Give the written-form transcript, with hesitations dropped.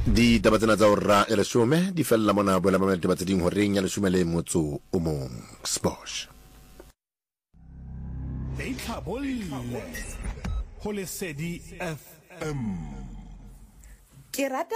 Di taba tsena tsa hora e lesome di fella mona boela mamela taba tse ding horeng ya lesome le motso o mong Sposh. Ho Lesedi FM. Ke rata